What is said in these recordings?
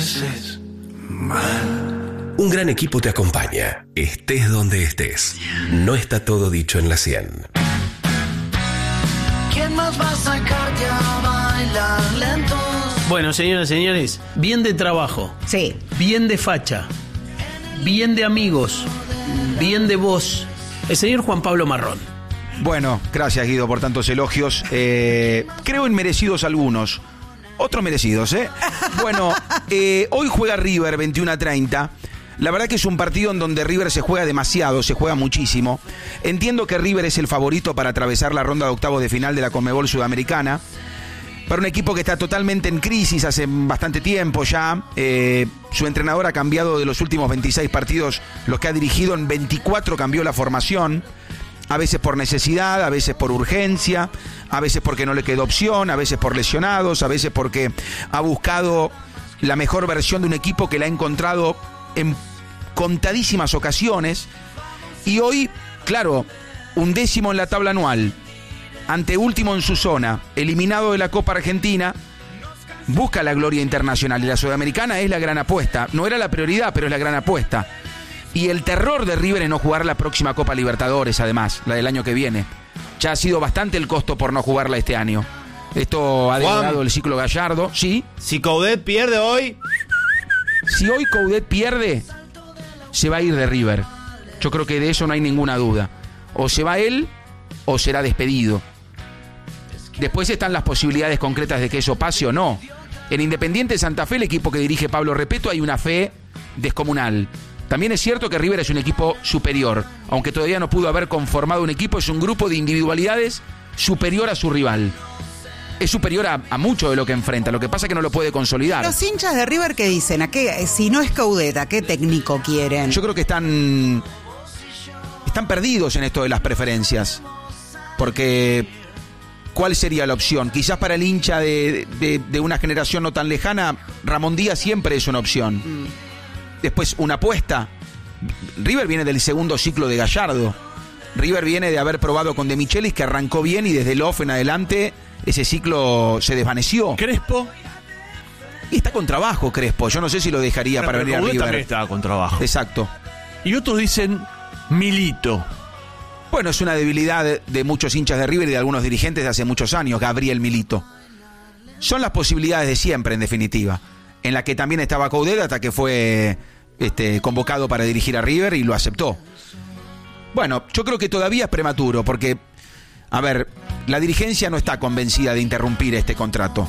haces mal. Un gran equipo te acompaña, estés donde estés. No está todo dicho en la 100. ¿Quién más va a sacarte a bailar lento? Bueno, señoras y señores, bien de trabajo. Sí. Bien de facha. Bien de amigos. Bien de voz. El señor Juan Pablo Marrón. Bueno, gracias Guido por tantos elogios. Creo inmerecidos algunos. Otros merecidos, ¿eh? Bueno, hoy juega River 21:30. La verdad que es un partido en donde River se juega demasiado, se juega muchísimo. Entiendo que River es el favorito para atravesar la ronda de octavos de final de la Conmebol Sudamericana. Para un equipo que está totalmente en crisis hace bastante tiempo ya. Su entrenador ha cambiado de los últimos 26 partidos, los que ha dirigido, en 24 cambió la formación. A veces por necesidad, a veces por urgencia, a veces porque no le quedó opción, a veces por lesionados, a veces porque ha buscado la mejor versión de un equipo que la ha encontrado en contadísimas ocasiones. Y hoy, claro, 11º en la tabla anual, anteúltimo en su zona, eliminado de la Copa Argentina, busca la gloria internacional. Y la Sudamericana es la gran apuesta. No era la prioridad, pero es la gran apuesta. Y el terror de River es no jugar la próxima Copa Libertadores, además, la del año que viene. Ya ha sido bastante el costo por no jugarla este año. Esto ha devorado el ciclo Gallardo, ¿sí? Si Coudet pierde hoy... Si hoy Coudet pierde, se va a ir de River. Yo creo que de eso no hay ninguna duda. O se va él, o será despedido. Después están las posibilidades concretas de que eso pase o no. En Independiente Santa Fe, el equipo que dirige Pablo Repetto, hay una fe descomunal. También es cierto que River es un equipo superior. Aunque todavía no pudo haber conformado un equipo, es un grupo de individualidades superior a su rival. Es superior a mucho de lo que enfrenta. Lo que pasa es que no lo puede consolidar. Los hinchas de River, ¿qué dicen? ¿A qué, si no es Coudet, ¿a qué técnico quieren? Yo creo que están perdidos en esto de las preferencias. Porque ¿cuál sería la opción? Quizás para el hincha de una generación no tan lejana, Ramón Díaz siempre es una opción. Después, una apuesta. River viene del segundo ciclo de Gallardo. River viene de haber probado con De Michelis, que arrancó bien, y desde el off en adelante ese ciclo se desvaneció. Crespo. Y está con trabajo Crespo. Yo no sé si lo dejaría para venir a River. También estaba con trabajo. Exacto. Y otros dicen Milito. Bueno, es una debilidad de muchos hinchas de River y de algunos dirigentes de hace muchos años, Gabriel Milito. Son las posibilidades de siempre, en definitiva. En la que también estaba Coudet hasta que fue convocado para dirigir a River y lo aceptó. Bueno, yo creo que todavía es prematuro porque, a ver, la dirigencia no está convencida de interrumpir este contrato.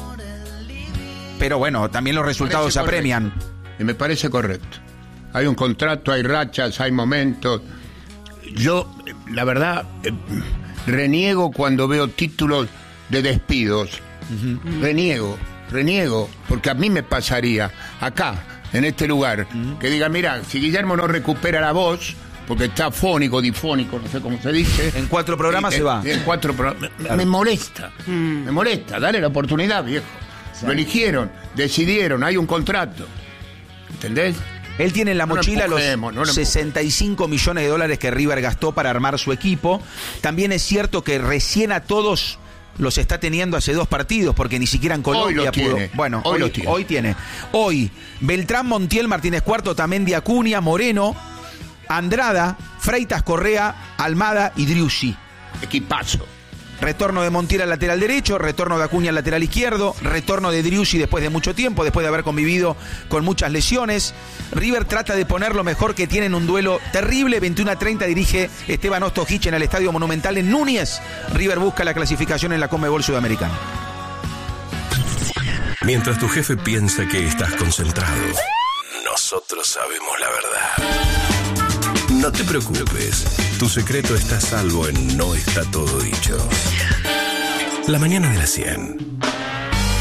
Pero bueno, también los resultados se apremian. Y me parece correcto. Hay un contrato, hay rachas, hay momentos. Yo, la verdad, reniego cuando veo títulos de despidos. Reniego, porque a mí me pasaría acá, en este lugar, que diga, mira, si Guillermo no recupera la voz, porque está fónico, difónico, no sé cómo se dice. En 4 programas se va. En 4 programas. Me molesta, dale la oportunidad, viejo. Lo eligieron, decidieron, hay un contrato. ¿Entendés? Él tiene en la mochila los no 65 millones de dólares que River gastó para armar su equipo. También es cierto que recién a todos los está teniendo hace 2 partidos, porque ni siquiera en Colombia pudo. Bueno, hoy tiene. Hoy, Beltrán, Montiel, Martínez Cuarto, Tamendi, Acuña, Moreno, Andrada, Freitas, Correa, Almada y Driussi. Equipazo. Retorno de Montiel al lateral derecho, retorno de Acuña al lateral izquierdo, retorno de Driussi después de mucho tiempo, después de haber convivido con muchas lesiones. River trata de poner lo mejor que tiene en un duelo terrible. 21:30 dirige Esteban Ostojic en el Estadio Monumental en Núñez. River busca la clasificación en la Conmebol Sudamericana. Mientras tu jefe piensa que estás concentrado, nosotros sabemos la verdad. No te preocupes, tu secreto está a salvo en No Está Todo Dicho. La mañana de la 100.